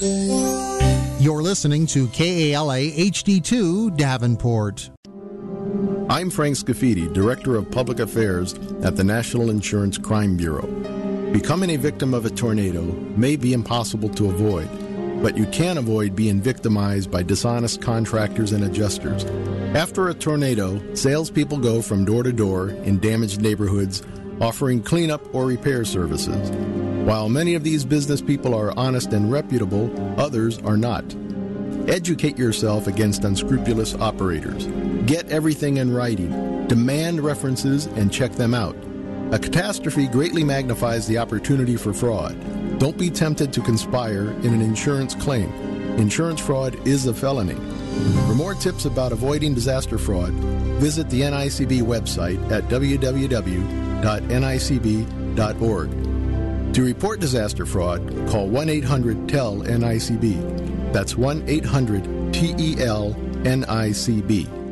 You're listening to KALA HD2 Davenport. I'm Frank Scafidi, Director of Public Affairs at the National Insurance Crime Bureau. Becoming a victim of a tornado may be impossible to avoid, but you can avoid being victimized by dishonest contractors and adjusters. After a tornado, salespeople go from door to door in damaged neighborhoods offering cleanup or repair services. While many of these business people are honest and reputable, others are not. Educate yourself against unscrupulous operators. Get everything in writing. Demand references and check them out. A catastrophe greatly magnifies the opportunity for fraud. Don't be tempted to conspire in an insurance claim. Insurance fraud is a felony. For more tips about avoiding disaster fraud, visit the NICB website at www.nicb.org. To report disaster fraud, call 1-800-TEL-NICB. That's 1-800-TEL-NICB.